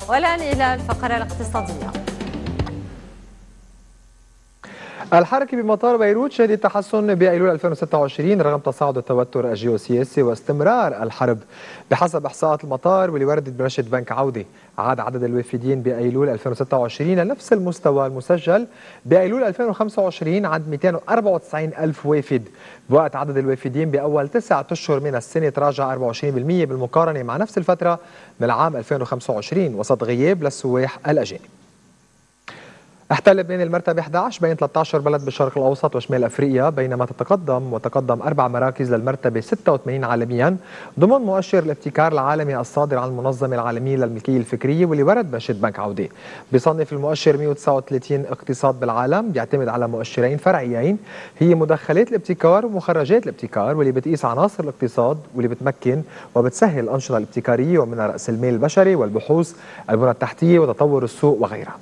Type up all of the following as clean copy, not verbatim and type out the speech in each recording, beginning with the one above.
والآن إلى الفقرة الاقتصادية. الحركة بمطار بيروت شهدت تحسن بأيلول 2026 رغم تصاعد التوتر الجيوسياسي واستمرار الحرب. بحسب إحصاءات المطار واللي وردت برشد بنك عودة، عاد عدد الوافدين بأيلول 2026 لنفس المستوى المسجل بأيلول 2025 عند 294 ألف وافد، بوقت عدد الوافدين بأول 9 أشهر من السنة تراجع 24% بالمقارنة مع نفس الفترة من العام 2025 وسط غياب للسواح الأجانب. احتل لبنان المرتبة 11 بين 13 بلد بالشرق الأوسط وشمال أفريقيا، بينما تقدم 4 مراكز للمرتبة 86 عالميا ضمن مؤشر الابتكار العالمي الصادر عن المنظمة العالمية للملكية الفكرية واللي ورد برشد بنك عودة. بيصنف المؤشر 139 اقتصاد بالعالم، بيعتمد على مؤشرين فرعيين هي مدخلات الابتكار ومخرجات الابتكار، واللي بتقيس عناصر الاقتصاد واللي بتمكن وبتسهل الأنشطة الابتكارية ومنها رأس المال البشري والبحوث، البنى التحتية وتطور السوق وغيرها.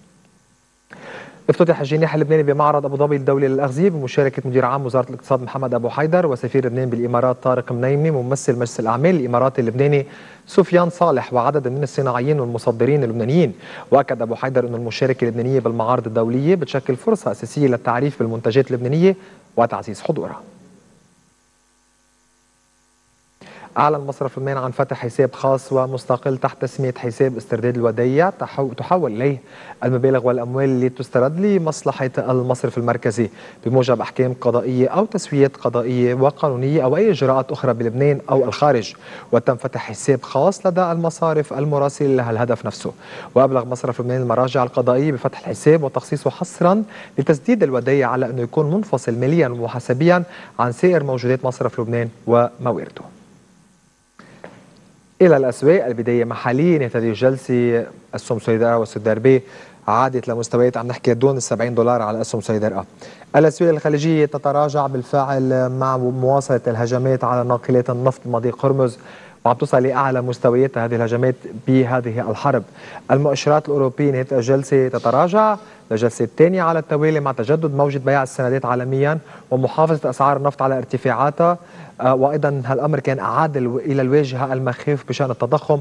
افتتح الجناح اللبناني بمعرض ابو ظبي الدولي للاغذيه بمشاركه مدير عام وزاره الاقتصاد محمد ابو حيدر وسفير لبنان بالامارات طارق منيمي وممثل مجلس الاعمال الاماراتي اللبناني سفيان صالح وعدد من الصناعيين والمصدرين اللبنانيين. واكد ابو حيدر أن المشاركه اللبنانيه بالمعارض الدوليه بتشكل فرصه اساسيه للتعريف بالمنتجات اللبنانيه وتعزيز حضورها. أعلن مصرف لبنان عن فتح حساب خاص ومستقل تحت تسمية حساب استرداد الودائع تحول إليه المبالغ والأموال اللي تسترد لمصلحة المصرف المركزي بموجب أحكام قضائية أو تسويات قضائية وقانونية أو أي إجراءات أخرى بلبنان أو الخارج. وتم فتح حساب خاص لدى المصارف المراسلة لهالهدف نفسه. وأبلغ مصرف لبنان المراجع القضائية بفتح الحساب وتخصيصه حصرا لتسديد الودائع على أنه يكون منفصل ماليا ومحاسبيا عن سائر موجودات مصرف لبنان وموارده. إلى الأسواق، البداية محليا هذه الجلسة أسهم سويداء والسوداربي عادت لمستويات عم نحكي دون $70 على أسهم سويداء. الأسواق الخليجية تتراجع بالفعل مع مواصلة الهجمات على ناقلات النفط مضيق هرمز وعم توصل لأعلى مستويات هذه الهجمات بهذه الحرب. المؤشرات الأوروبية نهاية الجلسة تتراجع للجلسة الثانية على التوالي مع تجدد موجة بيع السندات عالميا ومحافظة أسعار النفط على ارتفاعاتها. وأيضا هالأمر كان أعاد إلى الواجهة المخاوف بشأن التضخم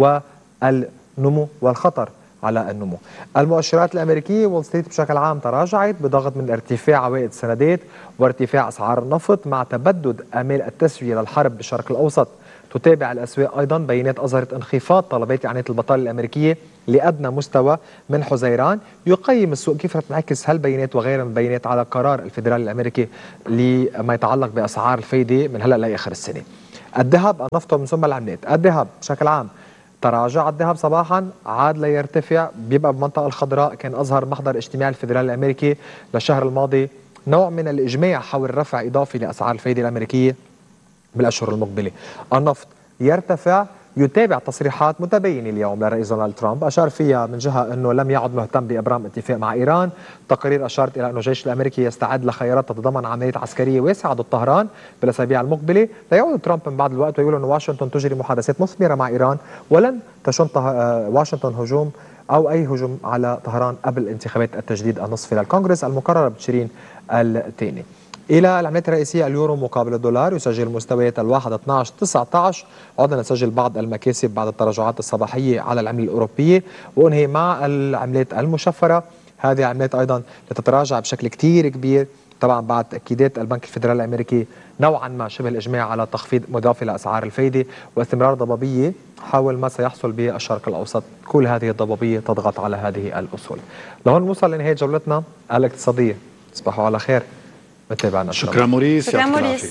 والنمو والخطر على النمو. المؤشرات الأمريكية وول ستريت بشكل عام تراجعت بضغط من ارتفاع عوائد السندات وارتفاع أسعار النفط مع تبدد آمال التسوية للحرب بالشرق الأوسط. تتابع الأسواق أيضا بيانات أظهرت انخفاض طلبات إعانات البطالة الأمريكية لأدنى مستوى من حزيران. يقيم السوق كيف رح تنعكس هالبيانات وغيرها من البيانات على قرار الفيدرالي الأمريكي لما يتعلق بأسعار الفايدة من هلأ لآخر السنة. الذهب، النفط ومن ثم العملات. الذهب بشكل عام تراجع الذهب صباحا عاد ليرتفع، بيبقى بالمنطقة الخضراء. كان أظهر محضر اجتماع الفيدرالي الأمريكي للشهر الماضي نوع من الإجماع حول رفع إضافي لأسعار الفايدة الأمريكية بالأشهر المقبلة. النفط يرتفع، يتابع تصريحات متبينة اليوم للرئيس دونالد ترامب أشار فيها من جهة أنه لم يعد مهتم بإبرام اتفاق مع إيران. تقارير أشارت إلى أنه الجيش الأمريكي يستعد لخيارات تتضمن عمليات عسكرية واسعة ضد طهران بالأسابيع المقبلة. ليعود ترامب من بعد الوقت ويقول أن واشنطن تجري محادثات مثمرة مع إيران ولن تشن واشنطن هجوم أو أي هجوم على طهران قبل انتخابات التجديد النصفي للكونغرس المقررة بتشرين الثاني. إلى العملات الرئيسية، اليورو مقابل الدولار يسجل مستويات الواحد 12.19. عدنا نسجل بعض المكاسب بعد التراجعات الصباحية على العملة الأوروبية وأنهي مع العملات المشفرة. هذه العملات أيضا تتراجع بشكل كتير كبير طبعا بعد تأكيدات البنك الفيدرالي الأمريكي نوعا ما شبه الإجماع على تخفيض مضافي لأسعار الفايدة واستمرار ضبابية حول ما سيحصل بالشرق الأوسط. كل هذه الضبابية تضغط على هذه الأصول. لهون نوصل لنهاية جولتنا الاقتصادية. تصبحوا على خير. متابعنا. شكرا موريس. شكرا موريس.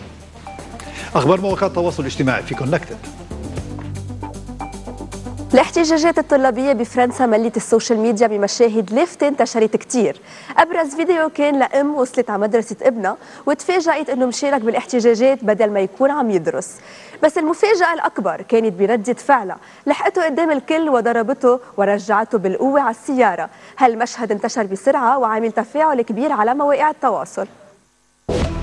أخبار مواقع التواصل الاجتماعي في كونكتد. الاحتجاجات الطلابية بفرنسا ملت السوشيال ميديا بمشاهد لافتة انتشرت كتير. أبرز فيديو كان لأم وصلت على مدرسة ابنها وتفاجأت أنه مشارك بالاحتجاجات بدل ما يكون عم يدرس. بس المفاجأة الأكبر كانت بردة فعلها، لحقته قدام الكل وضربته ورجعته بالقوة على السيارة. هالمشهد انتشر بسرعة وعامل تفاعل كبير على مواقع التواصل.